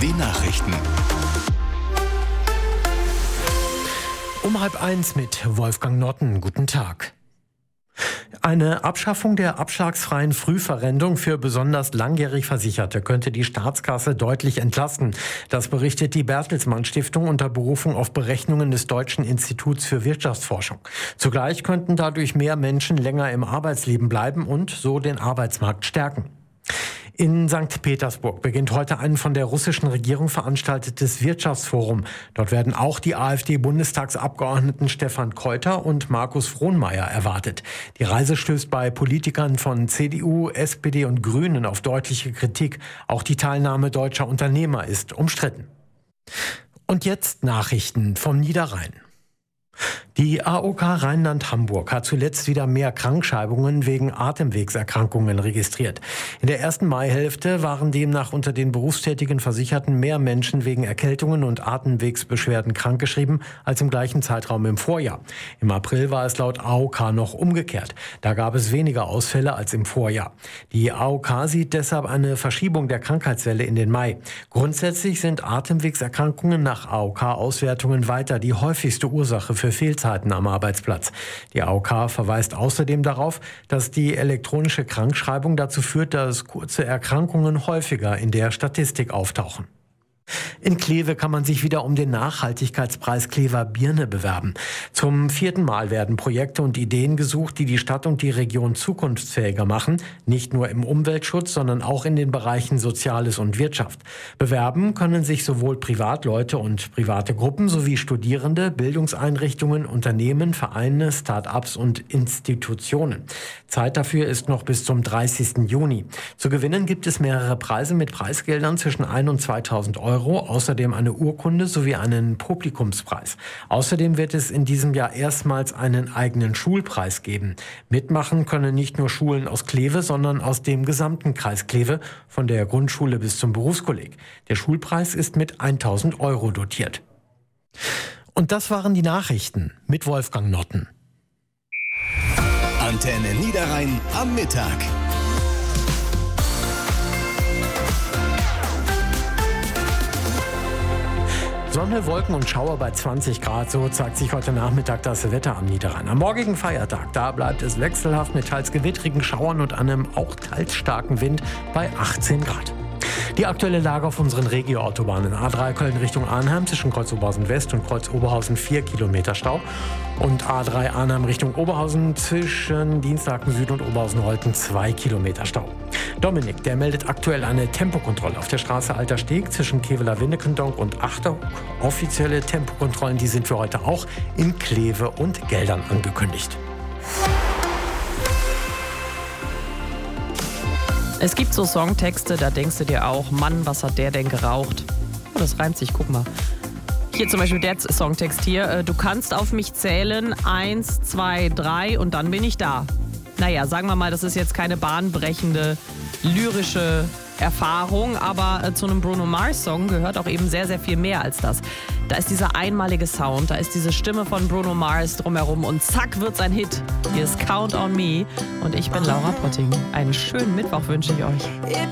Nachrichten. Um 12:30 mit Wolfgang Notten. Guten Tag. Eine Abschaffung der abschlagsfreien Frühverrentung für besonders langjährig Versicherte könnte die Staatskasse deutlich entlasten. Das berichtet die Bertelsmann Stiftung unter Berufung auf Berechnungen des Deutschen Instituts für Wirtschaftsforschung. Zugleich könnten dadurch mehr Menschen länger im Arbeitsleben bleiben und so den Arbeitsmarkt stärken. In St. Petersburg beginnt heute ein von der russischen Regierung veranstaltetes Wirtschaftsforum. Dort werden auch die AfD-Bundestagsabgeordneten Stefan Keuter und Markus Frohnmayer erwartet. Die Reise stößt bei Politikern von CDU, SPD und Grünen auf deutliche Kritik. Auch die Teilnahme deutscher Unternehmer ist umstritten. Und jetzt Nachrichten vom Niederrhein. Die AOK Rheinland-Hamburg hat zuletzt wieder mehr Krankschreibungen wegen Atemwegserkrankungen registriert. In der ersten Maihälfte waren demnach unter den berufstätigen Versicherten mehr Menschen wegen Erkältungen und Atemwegsbeschwerden krankgeschrieben als im gleichen Zeitraum im Vorjahr. Im April war es laut AOK noch umgekehrt. Da gab es weniger Ausfälle als im Vorjahr. Die AOK sieht deshalb eine Verschiebung der Krankheitswelle in den Mai. Grundsätzlich sind Atemwegserkrankungen nach AOK-Auswertungen weiter die häufigste Ursache für Fehlzeiten am Arbeitsplatz. Die AOK verweist außerdem darauf, dass die elektronische Krankschreibung dazu führt, dass kurze Erkrankungen häufiger in der Statistik auftauchen. In Kleve kann man sich wieder um den Nachhaltigkeitspreis Klever Birne bewerben. Zum 4. Mal werden Projekte und Ideen gesucht, die die Stadt und die Region zukunftsfähiger machen. Nicht nur im Umweltschutz, sondern auch in den Bereichen Soziales und Wirtschaft. Bewerben können sich sowohl Privatleute und private Gruppen sowie Studierende, Bildungseinrichtungen, Unternehmen, Vereine, Start-ups und Institutionen. Zeit dafür ist noch bis zum 30. Juni. Zu gewinnen gibt es mehrere Preise mit Preisgeldern zwischen 1.000 und 2.000 €, außerdem eine Urkunde sowie einen Publikumspreis. Außerdem wird es in diesem Jahr erstmals einen eigenen Schulpreis geben. Mitmachen können nicht nur Schulen aus Kleve, sondern aus dem gesamten Kreis Kleve, von der Grundschule bis zum Berufskolleg. Der Schulpreis ist mit 1.000 € dotiert. Und das waren die Nachrichten mit Wolfgang Notten. Antenne Niederrhein am Mittag. Sonne, Wolken und Schauer bei 20 Grad, so zeigt sich heute Nachmittag das Wetter am Niederrhein. Am morgigen Feiertag, da bleibt es wechselhaft mit teils gewittrigen Schauern und einem auch teils starken Wind bei 18 Grad. Die aktuelle Lage auf unseren Regio-Autobahnen. A3 Köln Richtung Arnheim zwischen Kreuz Oberhausen West und Kreuz Oberhausen 4 Kilometer Stau. Und A3 Arnheim Richtung Oberhausen zwischen Dienstlaken Süd und Oberhausen-Holten 2 Kilometer Stau. Dominik, der meldet aktuell eine Tempokontrolle auf der Straße Alter Steg zwischen Kevela-Winnekendonk und Achterhoek. Offizielle Tempokontrollen, die sind für heute auch in Kleve und Geldern angekündigt. Es gibt so Songtexte, da denkst du dir auch, Mann, was hat der denn geraucht? Oh, das reimt sich, guck mal. Hier zum Beispiel der Songtext hier. Du kannst auf mich zählen, 1, 2, 3 und dann bin ich da. Naja, sagen wir mal, das ist jetzt keine bahnbrechende, lyrische Erfahrung, aber zu einem Bruno Mars-Song gehört auch eben sehr, sehr viel mehr als das. Da ist dieser einmalige Sound, da ist diese Stimme von Bruno Mars drumherum und zack wird's ein Hit. Hier ist Count on Me und ich bin Laura Potting. Einen schönen Mittwoch wünsche ich euch.